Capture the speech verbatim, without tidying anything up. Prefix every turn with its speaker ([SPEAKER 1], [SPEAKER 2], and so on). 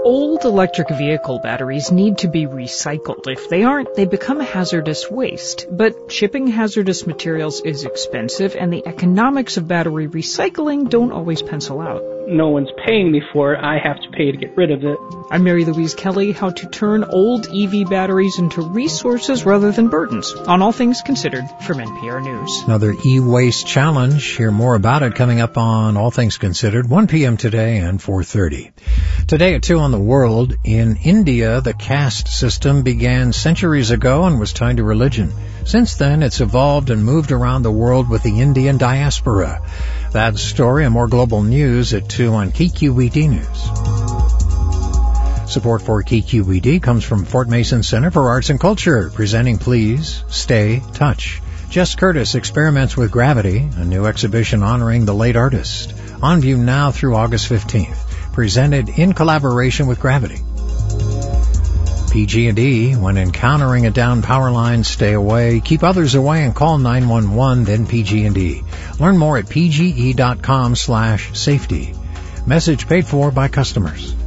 [SPEAKER 1] Old electric vehicle batteries need to be recycled. If they aren't, they become hazardous waste. But shipping hazardous materials is expensive, and the economics of battery recycling don't always pencil out.
[SPEAKER 2] No one's paying me for it. I have to pay to get rid of it.
[SPEAKER 1] I'm Mary Louise Kelly. How to turn old E V batteries into resources rather than burdens, on All Things Considered from N P R News.
[SPEAKER 3] Another e-waste challenge. Hear more about it coming up on All Things Considered, one p.m. today and four thirty. Today at two on the World, in India, the caste system began centuries ago and was tied to religion. Since then, it's evolved and moved around the world with the Indian diaspora. That story and more global news at two on K Q E D News. Support for K Q E D comes from Fort Mason Center for Arts and Culture, presenting Please Stay Touch. Jess Curtis experiments with gravity, a new exhibition honoring the late artist. On view now through August fifteenth. Presented in collaboration with Gravity. P G and E, when encountering a downed power line, stay away, keep others away, and call nine one one, then P G and E. Learn more at pge.com slash safety. Message paid for by customers.